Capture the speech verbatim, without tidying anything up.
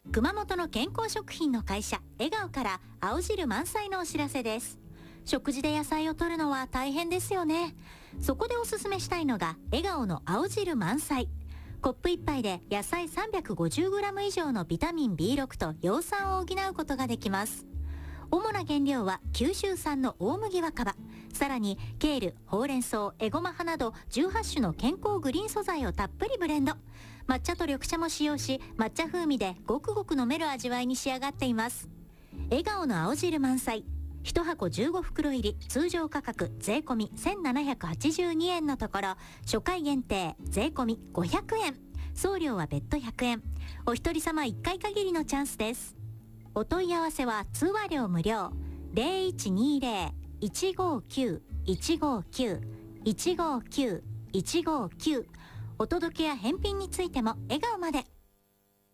熊本の健康食品の会社笑顔から青汁満載のお知らせです。食事で野菜を摂るのは大変ですよね。そこでおすすめしたいのが笑顔の青汁満載。コップいっぱいで野菜 さんびゃくごじゅうグラム 以上のビタミン ビーろく と葉酸を補うことができます。主な原料は九州産の大麦若葉、さらにケール、ほうれん草、エゴマ葉などじゅうはち種の健康グリーン素材をたっぷりブレンド。抹茶と緑茶も使用し、抹茶風味でごくごく飲める味わいに仕上がっています。笑顔の青汁満載、いちはこじゅうごふくろ入り、通常価格税込みせんななひゃくはちじゅうにえんのところ、初回限定税込みごひゃくえん、送料は別途ひゃくえん。お一人様いっかい限りのチャンスです。お問い合わせは通話料無料 ゼロいちにゼロ いちごきゅう いちごきゅう いちごきゅう いちごきゅう。お届けや返品についても笑顔まで。